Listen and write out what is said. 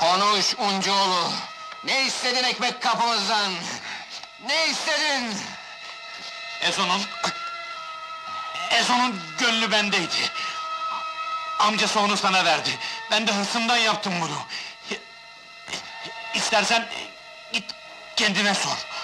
Konuş Uncuoğlu! Ne istedin ekmek kapımızdan? Ne istedin? Ezo'nun gönlü bendeydi. Amcası onu sana verdi. Ben de hırsımdan yaptım bunu. İstersen git kendine sor.